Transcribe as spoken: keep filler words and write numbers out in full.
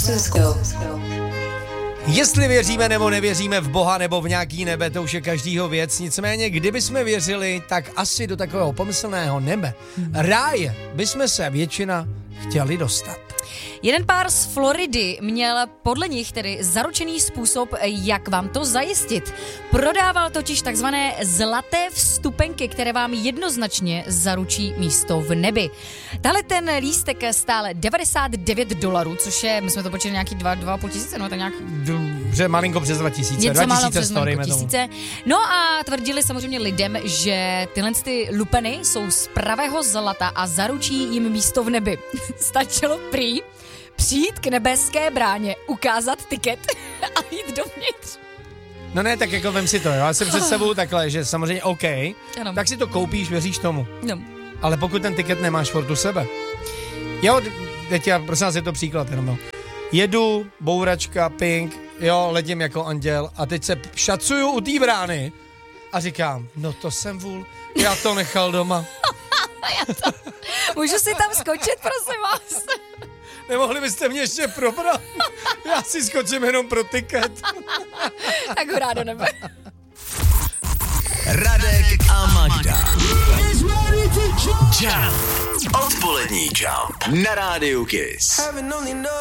Jestli věříme nebo nevěříme v Boha nebo v nějaký nebe, to už je každýho věc. Nicméně, kdyby jsme věřili, tak asi do takového pomyslného nebe, ráje, bychom se většina chtěli dostat. Jeden pár z Floridy měl podle nich tedy zaručený způsob, jak vám to zajistit. Prodával totiž takzvané zlaté vstupenky, které vám jednoznačně zaručí místo v nebi. Tahle ten lístek stál devadesát devět dolarů, což je, my jsme to počítali nějaký dva, dva a půl tisíce, no tak nějak... Dobře, malinko přes dva tisíce. Něco málo tisíce přes story, tisíce. No a tvrdili samozřejmě lidem, že tyhle ty lupeny jsou z pravého zlata a zaručí jim místo v nebi. Stačilo prý přijít k nebeské bráně, ukázat tiket a jít dovnitř. No ne, tak jako vem si to, jo. Já si představuju takhle, že samozřejmě OK, ano. Tak si to koupíš, věříš tomu. No. Ale pokud ten tiket nemáš furt u sebe. Jo, teď já, prosím vás, je to příklad jenom, no. Jedu, bouračka, pink, jo, letím jako anděl a teď se šacuju u té brány a říkám, no to jsem vůl, já to nechal doma. já to... Můžu si tam skočit, prosím vás? Nemohli byste mě ještě probrat? Já si skočím jenom pro tiket. Tak hurá do nebe. Radek a Magda. Jump. Odpolední Jump na rádiu Kiss.